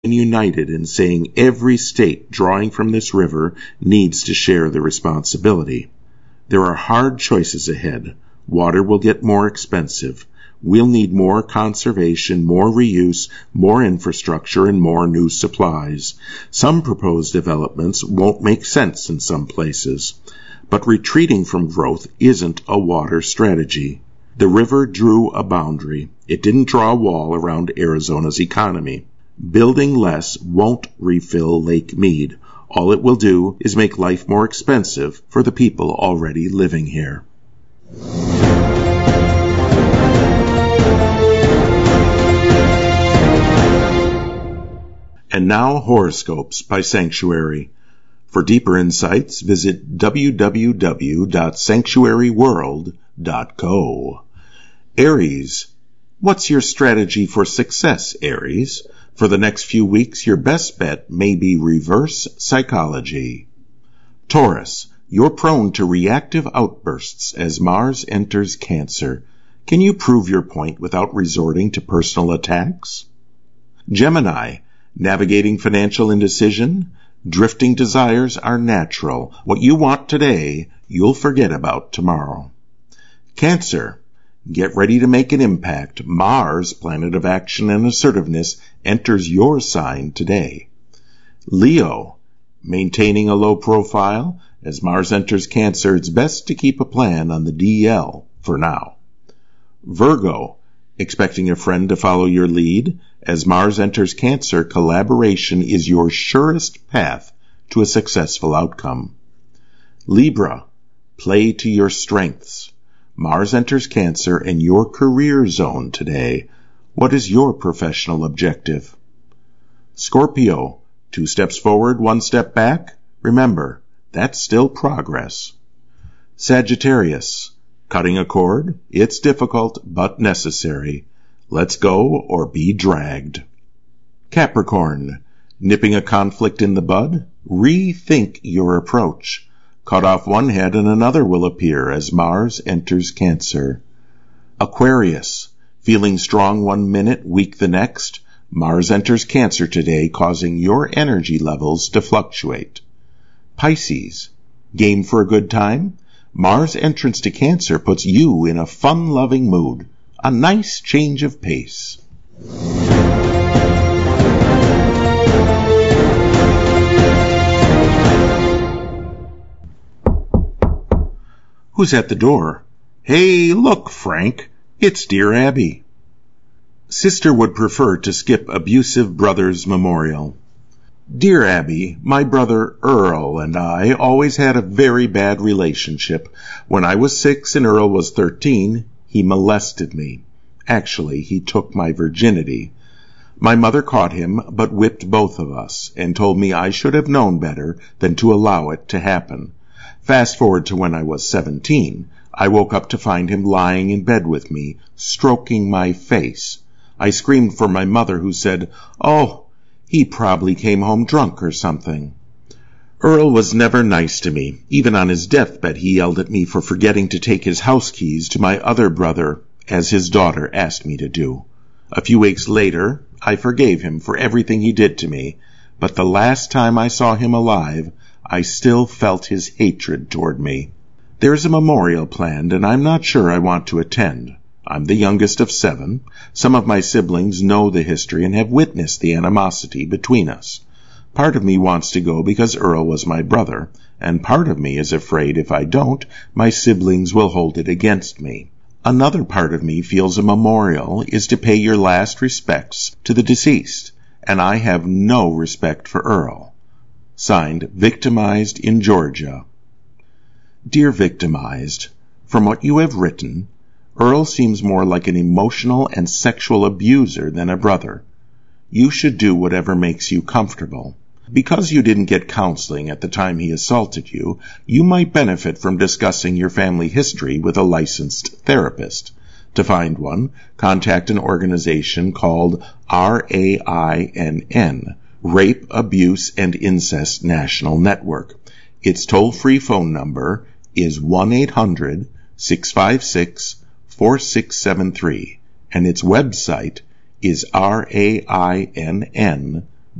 united in saying every state drawing from this river needs to share the responsibility. There are hard choices ahead. Water will get more expensive. We'll need more conservation, more reuse, more infrastructure, and more new supplies. Some proposed developments won't make sense in some places. But retreating from growth isn't a water strategy. The river drew a boundary. It didn't draw a wall around Arizona's economy. Building less won't refill Lake Mead. All it will do is make life more expensive for the people already living here. And now Horoscopes by Sanctuary. For deeper insights, visit www.sanctuaryworld.co. Aries. What's your strategy for success, Aries? For the next few weeks, your best bet may be reverse psychology. Taurus. You're prone to reactive outbursts as Mars enters Cancer. Can you prove your point without resorting to personal attacks? Gemini. Navigating financial indecision? Drifting desires are natural. What you want today, you'll forget about tomorrow. Cancer. Get ready to make an impact. Mars, planet of action and assertiveness, enters your sign today. Leo. Maintaining a low profile. As Mars enters Cancer, it's best to keep a plan on the DL for now. Virgo. Expecting a friend to follow your lead. As Mars enters Cancer, collaboration is your surest path to a successful outcome. Libra. Play to your strengths. Mars enters Cancer and your career zone today. What is your professional objective? Scorpio. 2 steps forward, 1 step back. Remember, that's still progress. Sagittarius. Cutting a cord? It's difficult, but necessary. Let's go or be dragged. Capricorn. Nipping a conflict in the bud? Rethink your approach. Cut off one head and another will appear as Mars enters Cancer. Aquarius. Feeling strong 1 minute, weak the next? Mars enters Cancer today, causing your energy levels to fluctuate. Pisces. Game for a good time? Mars' entrance to Cancer puts you in a fun-loving mood. A nice change of pace. Who's at the door? Hey, look, Frank. It's dear Abby. Sister would prefer to skip abusive brother's memorial. Dear Abby, my brother Earl and I always had a very bad relationship. When I was 6 and Earl was 13, he molested me. Actually, he took my virginity. My mother caught him, but whipped both of us, and told me I should have known better than to allow it to happen. Fast forward to when I was 17. I woke up to find him lying in bed with me, stroking my face. I screamed for my mother, who said, "Oh, he probably came home drunk or something." Earl was never nice to me. Even on his deathbed, he yelled at me for forgetting to take his house keys to my other brother, as his daughter asked me to do. A few weeks later, I forgave him for everything he did to me, but the last time I saw him alive, I still felt his hatred toward me. There's a memorial planned, and I'm not sure I want to attend. I'm the youngest of 7. Some of my siblings know the history and have witnessed the animosity between us. Part of me wants to go because Earl was my brother, and part of me is afraid if I don't, my siblings will hold it against me. Another part of me feels a memorial is to pay your last respects to the deceased, and I have no respect for Earl. Signed, Victimized in Georgia. Dear Victimized, from what you have written, Earl seems more like an emotional and sexual abuser than a brother. You should do whatever makes you comfortable. Because you didn't get counseling at the time he assaulted you, you might benefit from discussing your family history with a licensed therapist. To find one, contact an organization called RAINN, Rape, Abuse, and Incest National Network. Its toll-free phone number is 1-800-656-4673, and its website is rainn.org.